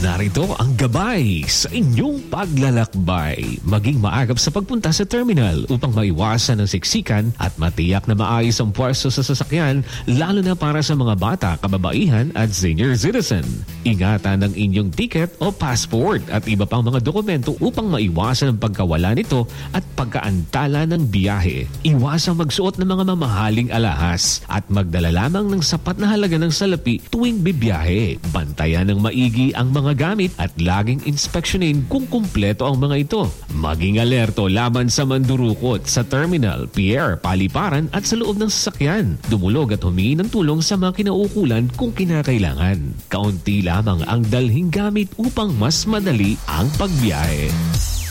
Narito ang gabay sa inyong paglalakbay. Maging maagap sa pagpunta sa terminal upang maiwasan ang siksikan at matiyak na maayos ang pwesto sa sasakyan, lalo na para sa mga bata, kababaihan at senior citizen. Ingatan ang inyong ticket o passport at iba pang mga dokumento upang maiwasan ang pagkawala nito at pagkaantala ng biyahe. Iwasang magsuot ng mga mamahaling alahas at magdala lamang ng sapat na halaga ng salapi tuwing bibiyahe. Bantayan ng maigi ang mga gamit at laging inspeksyonin kung kumpleto ang mga ito. Maging alerto laban sa mandurukot sa terminal, pier, paliparan at sa loob ng sasakyan. Dumulog at humingi ng tulong sa mga kinauukulan kung kinakailangan. Kaunti lamang ang dalhing gamit upang mas madali ang pagbiyahe.